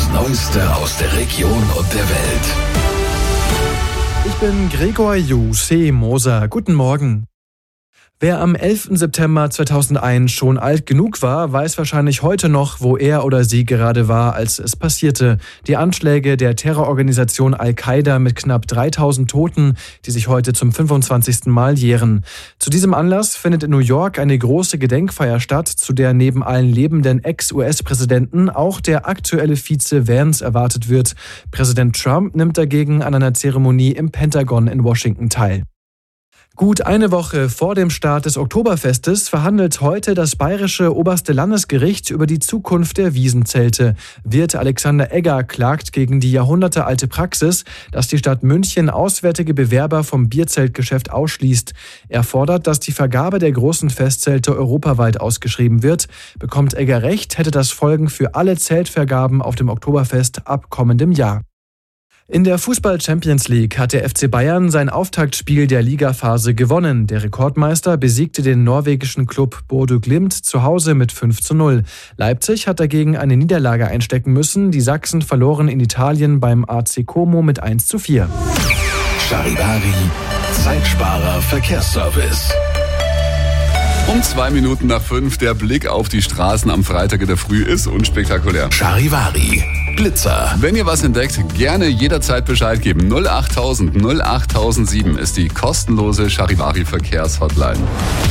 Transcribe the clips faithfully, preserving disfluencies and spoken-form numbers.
Das Neueste aus der Region und der Welt. Ich bin Gregor Jose Moser. Guten Morgen. Wer am elften September zweitausendeins schon alt genug war, weiß wahrscheinlich heute noch, wo er oder sie gerade war, als es passierte. Die Anschläge der Terrororganisation Al-Qaida mit knapp dreitausend Toten, die sich heute zum fünfundzwanzigsten Mal jähren. Zu diesem Anlass findet in New York eine große Gedenkfeier statt, zu der neben allen lebenden Ex-U S-Präsidenten auch der aktuelle Vize Vance erwartet wird. Präsident Trump nimmt dagegen an einer Zeremonie im Pentagon in Washington teil. Gut eine Woche vor dem Start des Oktoberfestes verhandelt heute das bayerische oberste Landesgericht über die Zukunft der Wiesenzelte. Wirt Alexander Egger klagt gegen die jahrhundertealte Praxis, dass die Stadt München auswärtige Bewerber vom Bierzeltgeschäft ausschließt. Er fordert, dass die Vergabe der großen Festzelte europaweit ausgeschrieben wird. Bekommt Egger recht, hätte das Folgen für alle Zeltvergaben auf dem Oktoberfest ab kommendem Jahr. In der Fußball-Champions League hat der F C Bayern sein Auftaktspiel der Ligaphase gewonnen. Der Rekordmeister besiegte den norwegischen Klub Bodø Glimt zu Hause mit fünf zu null. Leipzig hat dagegen eine Niederlage einstecken müssen. Die Sachsen verloren in Italien beim A C Como mit eins zu vier. Charivari, Zeitsparer Verkehrsservice. Um zwei Minuten nach fünf, der Blick auf die Straßen am Freitag in der Früh ist unspektakulär. Charivari, Blitzer. Wenn ihr was entdeckt, gerne jederzeit Bescheid geben. null achttausend null achttausendsieben ist die kostenlose Charivari Verkehrshotline.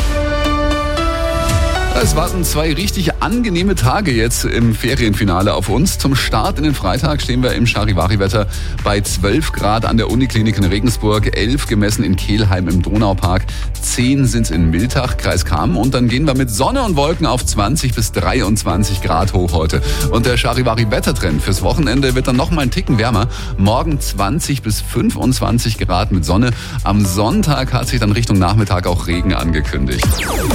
Es warten zwei richtig angenehme Tage jetzt im Ferienfinale auf uns. Zum Start in den Freitag stehen wir im Charivari-Wetter bei zwölf Grad an der Uniklinik in Regensburg, elf gemessen in Kelheim im Donaupark, zehn sind es in Miltach, Kreis Cham, und dann gehen wir mit Sonne und Wolken auf zwanzig bis dreiundzwanzig Grad hoch heute. Und der Charivari-Wettertrend fürs Wochenende wird dann noch mal einen Ticken wärmer. Morgen zwanzig bis fünfundzwanzig Grad mit Sonne. Am Sonntag hat sich dann Richtung Nachmittag auch Regen angekündigt.